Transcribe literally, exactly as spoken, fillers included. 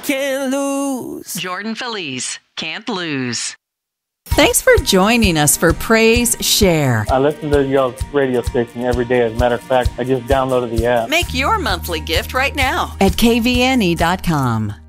can't lose. Jordan Feliz, Can't Lose. Thanks for joining us for Praise Share. I listen to y'all's radio station every day. As a matter of fact, I just downloaded the app. Make your monthly gift right now At K V N E dot com.